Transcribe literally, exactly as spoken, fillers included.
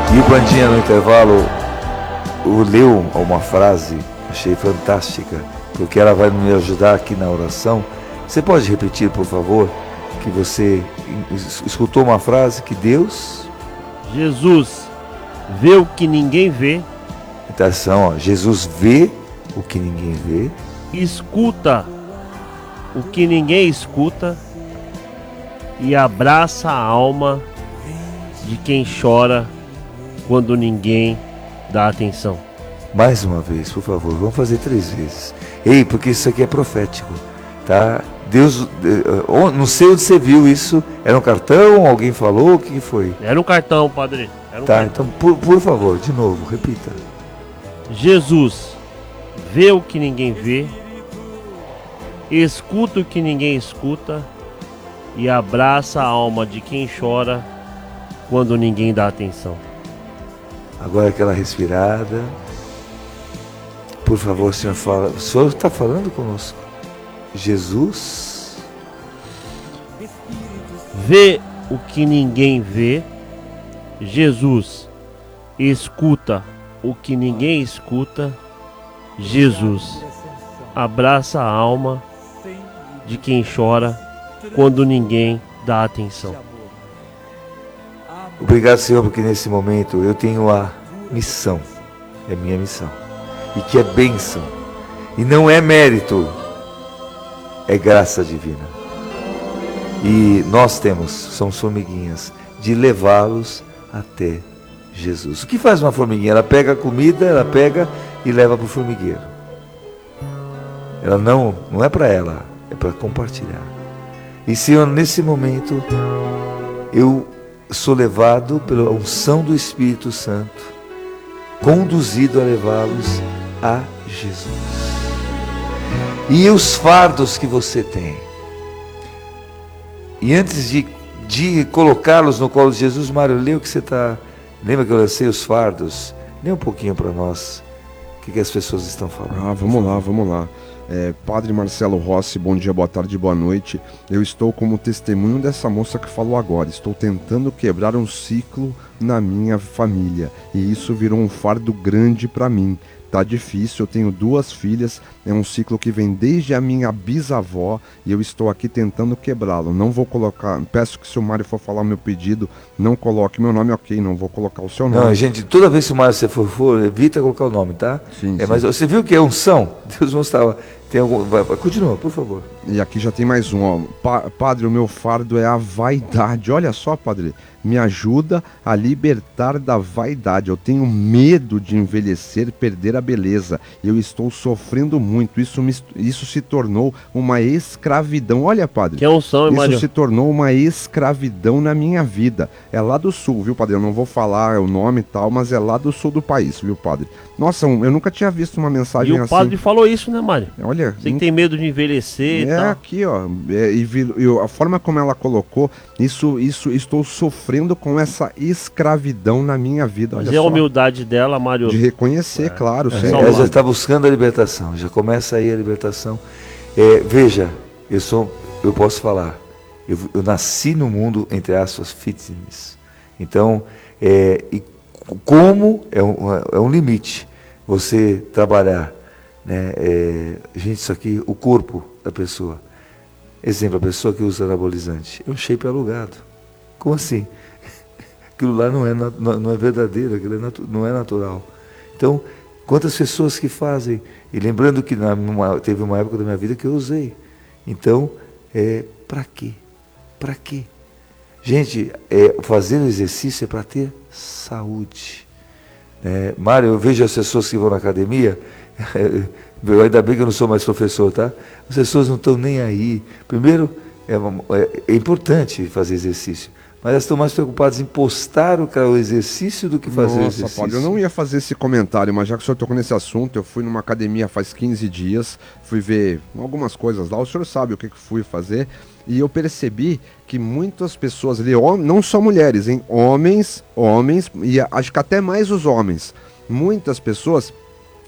E o Bandinha no intervalo leu uma frase, achei fantástica, porque ela vai me ajudar aqui na oração. Você pode repetir, por favor, que você escutou uma frase que Deus... Jesus vê o que ninguém vê. Atenção, ó, Jesus vê o que ninguém vê. Escuta o que ninguém escuta e abraça a alma de quem chora quando ninguém dá atenção. Mais uma vez, por favor, vamos fazer três vezes. Ei, porque isso aqui é profético, tá? Deus, não sei onde você viu isso. Era um cartão? Alguém falou? O que foi? Era um cartão, padre. Era um tá, cartão. então, por, por favor, de novo, repita. Jesus vê o que ninguém vê, escuta o que ninguém escuta e abraça a alma de quem chora quando ninguém dá atenção. Agora aquela respirada. Por favor, senhor, fala. O senhor está falando conosco. Jesus vê o que ninguém vê. Jesus escuta o que ninguém escuta. Jesus abraça a alma de quem chora quando ninguém dá atenção. Obrigado, Senhor, porque nesse momento eu tenho a missão, é minha missão, e que é bênção, e não é mérito, é graça divina. E nós temos, somos formiguinhas, de levá-los até Jesus. O que faz uma formiguinha? Ela pega a comida, ela pega e leva para o formigueiro. Ela não, não é para ela, é para compartilhar. E, Senhor, nesse momento, eu sou levado pela unção do Espírito Santo, conduzido a levá-los a Jesus. E os fardos que você tem. E antes de, de colocá-los no colo de Jesus, Mário, lê o que você está... Lembra que eu lancei os fardos? Lê um pouquinho para nós. O que, que as pessoas estão falando? Ah, vamos lá, vamos lá. É, Padre Marcelo Rossi, bom dia, boa tarde, boa noite. Eu estou como testemunho dessa moça que falou agora. Estou tentando quebrar um ciclo na minha família. E isso virou um fardo grande para mim. Tá difícil, eu tenho duas filhas, é um ciclo que vem desde a minha bisavó e eu estou aqui tentando quebrá-lo. Não vou colocar, peço que se o Mário for falar o meu pedido, não coloque meu nome, ok, não vou colocar o seu nome. Não, gente, toda vez que o Mário for, for evita colocar o nome, tá? Sim, é, sim. Mas você viu que é unção? Deus mostrava. Tem algum... vai, vai, continua, por favor. E aqui já tem mais um, ó. Pa, padre, o meu fardo é a vaidade. Olha só, padre, me ajuda a libertar da vaidade. Eu tenho medo de envelhecer, perder a beleza. Eu estou sofrendo muito. Isso, me, isso se tornou uma escravidão. Olha, padre. Que unção, Isso Mário? se tornou uma escravidão na minha vida. É lá do sul, viu, padre? Eu não vou falar o nome e tal, mas é lá do sul do país, viu, padre? Nossa, eu nunca tinha visto uma mensagem assim. E o padre falou isso, né, Mário? Olha, você que tem medo de envelhecer e é tal. aqui, ó. É, e, e a forma como ela colocou, isso, isso, estou sofrendo com essa escravidão na minha vida. Mas olha é a só. humildade dela, Mário. De reconhecer, é. claro. É, ela já está buscando a libertação, já começa aí a libertação. É, veja, eu sou, eu posso falar, eu, eu nasci no mundo, entre aspas, fitness. Então, é, e como é um, é um limite você trabalhar, né? É, gente, isso aqui, o corpo da pessoa. Exemplo, a pessoa que usa anabolizante, é um shape alugado. Como assim? Aquilo lá não é, não é verdadeiro, aquilo é natu, não é natural. Então, quantas pessoas que fazem, e lembrando que na, numa, teve uma época da minha vida que eu usei. Então, é, para quê? Para quê? Gente, é, fazer o exercício é para ter saúde. É, Mário, eu vejo as pessoas que vão na academia, é, ainda bem que eu não sou mais professor, tá? As pessoas não estão nem aí. Primeiro, é, é, é importante fazer exercício, mas elas estão mais preocupadas em postar o, o exercício do que fazer Nossa, o exercício. Padre, eu não ia fazer esse comentário, mas já que o senhor tocou nesse assunto, eu fui numa academia faz quinze dias, fui ver algumas coisas lá, o senhor sabe o que, que fui fazer, e eu percebi que muitas pessoas ali, não só mulheres, hein? Homens, homens, e acho que até mais os homens, muitas pessoas